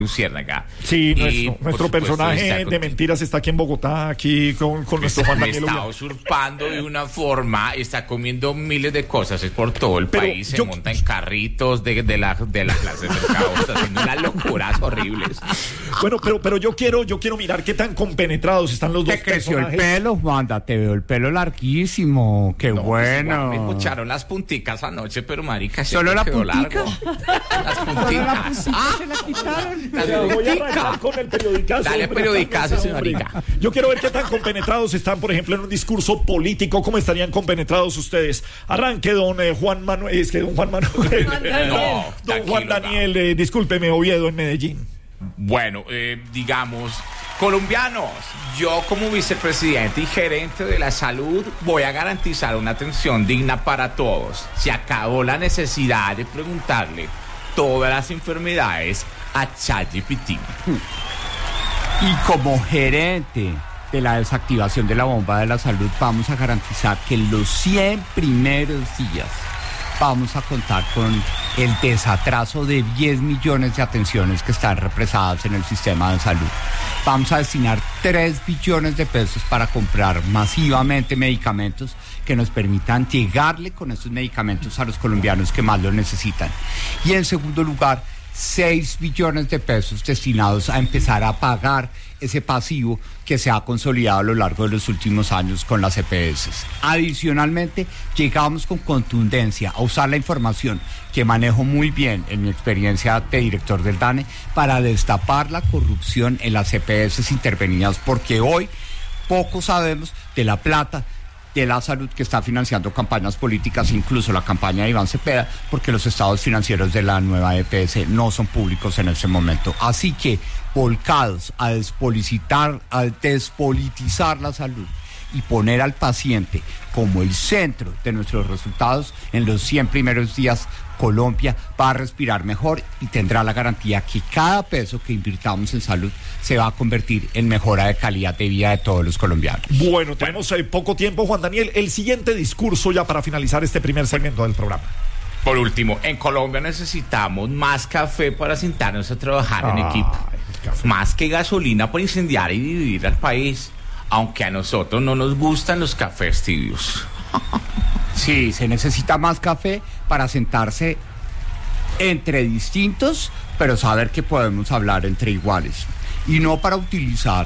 Luciérnaga. Sí, nuestro personaje de mentiras está aquí en Bogotá, aquí con nuestro Juan Daniel. Está usurpando de una forma, está comiendo miles de cosas, es por todo el país, se monta en carritos de la clase de mercado, está haciendo unas locuras horribles. Bueno, pero yo quiero mirar qué tan compenetrados están los dos personajes. Te creció el pelo, Juanda, te veo el pelo larguísimo, qué bueno. Me escucharon las punticas anoche, pero marica, ¿solo la puntica? Largo. Las punticas. Se la quitaron. Voy a arrancar con el periodicazo. Dale periodicazo, señorita. Yo quiero ver qué tan compenetrados están, por ejemplo, en un discurso político. ¿Cómo estarían compenetrados ustedes? Arranque, don Juan Manuel. Es que don Juan Manuel. Don Juan Daniel, discúlpeme, Oviedo, en Medellín. Bueno, digamos, colombianos, yo como vicepresidente y gerente de la salud voy a garantizar una atención digna para todos. Se acabó la necesidad de preguntarle todas las enfermedades a ChatGPT. Y como gerente de la desactivación de la bomba de la salud, vamos a garantizar que en los 100 primeros días vamos a contar con el desatraso de 10 millones de atenciones que están represadas en el sistema de salud. Vamos a destinar 3 billones de pesos para comprar masivamente medicamentos que nos permitan llegarle con estos medicamentos a los colombianos que más lo necesitan. Y en segundo lugar, 6 billones de pesos destinados a empezar a pagar ese pasivo que se ha consolidado a lo largo de los últimos años con las EPS. Adicionalmente, llegamos con contundencia a usar la información que manejo muy bien en mi experiencia de director del DANE para destapar la corrupción en las EPS intervenidas, porque hoy poco sabemos de la plata de la salud que está financiando campañas políticas, incluso la campaña de Iván Cepeda, porque los estados financieros de la nueva EPS no son públicos en este momento. Así que, volcados a despolitizar la salud y poner al paciente como el centro de nuestros resultados, en los 100 primeros días Colombia va a respirar mejor y tendrá la garantía que cada peso que invirtamos en salud se va a convertir en mejora de calidad de vida de todos los colombianos. Bueno, tenemos poco tiempo, Juan Daniel. El siguiente discurso ya para finalizar este primer segmento del programa. Por último, en Colombia necesitamos más café para sentarnos a trabajar en equipo. Más que gasolina para incendiar y dividir al país. Aunque a nosotros no nos gustan los cafés tibios. Sí, se necesita más café para sentarse entre distintos, pero saber que podemos hablar entre iguales. Y no para utilizar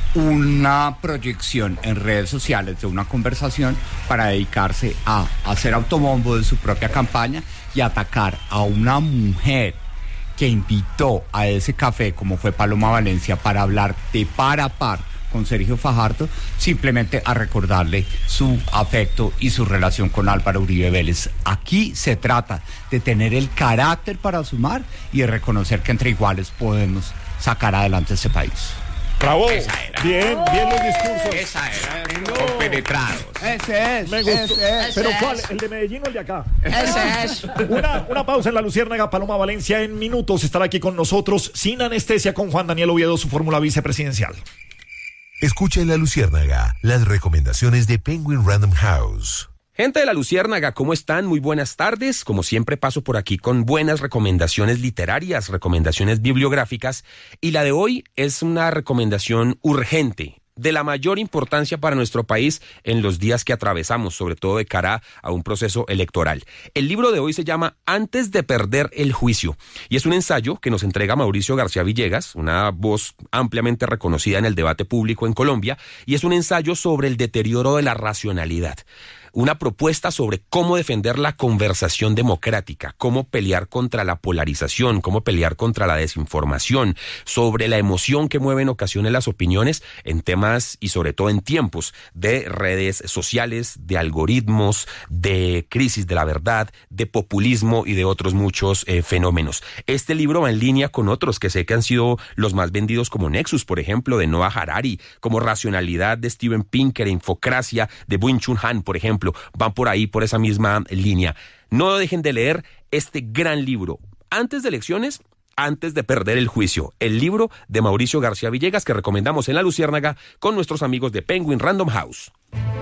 una proyección en redes sociales de una conversación para dedicarse a hacer autobombo de su propia campaña y atacar a una mujer que invitó a ese café, como fue Paloma Valencia, para hablar de par a par con Sergio Fajardo, simplemente a recordarle su afecto y su relación con Álvaro Uribe Vélez. Aquí se trata de tener el carácter para sumar y de reconocer que entre iguales podemos sacar adelante este país. ¡Bravo! Bien los discursos. Esa era. Compenetrados. Ese es. Me gustó. ¿Pero cuál? ¿El de Medellín o el de acá? Ese es. Una pausa en La Luciérnaga. Paloma Valencia en minutos estará aquí con nosotros, sin anestesia, con Juan Daniel Oviedo, su fórmula vicepresidencial. Escucha en La Luciérnaga las recomendaciones de Penguin Random House. Gente de La Luciérnaga, ¿cómo están? Muy buenas tardes. Como siempre paso por aquí con buenas recomendaciones literarias, recomendaciones bibliográficas, y la de hoy es una recomendación urgente, de la mayor importancia para nuestro país en los días que atravesamos, sobre todo de cara a un proceso electoral. El libro de hoy se llama Antes de perder el juicio, y es un ensayo que nos entrega Mauricio García Villegas, una voz ampliamente reconocida en el debate público en Colombia, y es un ensayo sobre el deterioro de la racionalidad. Una propuesta sobre cómo defender la conversación democrática, cómo pelear contra la polarización, cómo pelear contra la desinformación, sobre la emoción que mueve en ocasiones las opiniones en temas y sobre todo en tiempos de redes sociales, de algoritmos, de crisis de la verdad, de populismo y de otros muchos fenómenos. Este libro va en línea con otros que sé que han sido los más vendidos, como Nexus, por ejemplo, de Noah Harari, como Racionalidad de Steven Pinker, Infocracia de Byung-Chul Han, por ejemplo. Van por ahí, por esa misma línea. No dejen de leer este gran libro. Antes de elecciones, antes de perder el juicio. El libro de Mauricio García Villegas, que recomendamos en La Luciérnaga con nuestros amigos de Penguin Random House.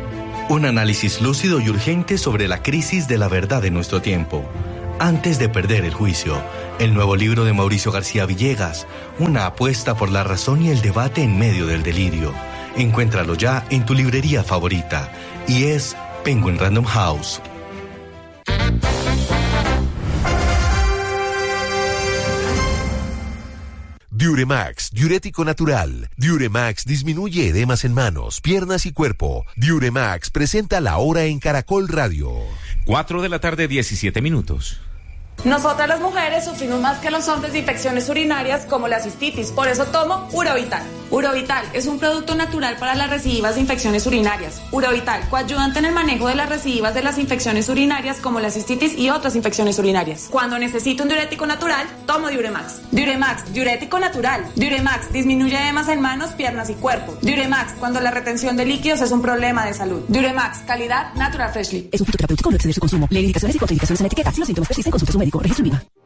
Un análisis lúcido y urgente sobre la crisis de la verdad de nuestro tiempo. Antes de perder el juicio. el nuevo libro de Mauricio García Villegas, una apuesta por la razón y el debate en medio del delirio. Encuéntralo ya en tu librería favorita y es Penguin Random House. Diuremax, diurético natural. Diuremax disminuye edemas en manos, piernas y cuerpo. Diuremax presenta La Hora en Caracol Radio. 4:17 p.m. Nosotras las mujeres sufrimos más que los hombres de infecciones urinarias como la cistitis, por eso tomo Urovital. Urovital es un producto natural para las recidivas de infecciones urinarias. Urovital, coayudante en el manejo de las recidivas de las infecciones urinarias como la cistitis y otras infecciones urinarias. Cuando necesito un diurético natural, tomo Diuremax. Diuremax, diurético natural. Diuremax disminuye edemas en manos, piernas y cuerpo. Diuremax, cuando la retención de líquidos es un problema de salud. Diuremax, calidad Natural Freshly. Es un fitoterapéutico, no exceder su consumo. Lee indicaciones y contraindicaciones en etiqueta. Si los síntomas persisten, consulte a su médico. Registro INVIMA.